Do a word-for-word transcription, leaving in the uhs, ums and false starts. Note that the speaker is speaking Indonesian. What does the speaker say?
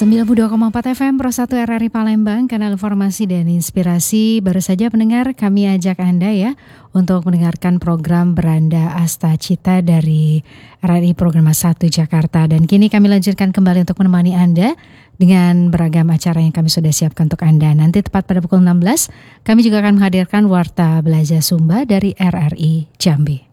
sembilan puluh dua koma empat F M Pro satu R R I Palembang, kanal informasi dan inspirasi. Baru saja pendengar, kami ajak Anda ya untuk mendengarkan program Beranda Asta Cita dari R R I Program satu Jakarta. Dan kini kami lanjutkan kembali untuk menemani Anda dengan beragam acara yang kami sudah siapkan untuk Anda. Nanti tepat pada pukul enam belas, kami juga akan menghadirkan Warta Belajar Sumba dari R R I Jambi.